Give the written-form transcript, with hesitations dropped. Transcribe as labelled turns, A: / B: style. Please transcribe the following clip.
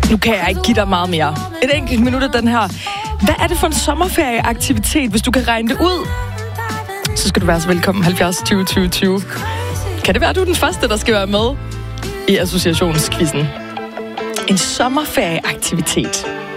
A: Nu kan jeg ikke give dig meget mere. Et enkelt minut af den her. Hvad er det for en sommerferieaktivitet? Hvis du kan regne det ud, så skal du være så velkommen 70 20 20 20. Kan det være, at du er den første, der skal være med i associationsquizzen? En sommerferieaktivitet.